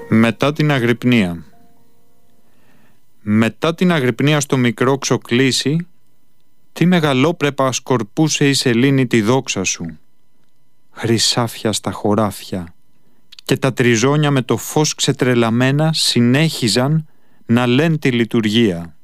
Μετά την αγρυπνία. Μετά την αγρυπνία στο μικρό ξοκλήσι, τι μεγαλόπρεπα σκορπούσε η σελήνη τη δόξα σου. Χρυσάφια στα χωράφια και τα τριζόνια με το φως ξετρελαμένα συνέχιζαν να λένε τη λειτουργία.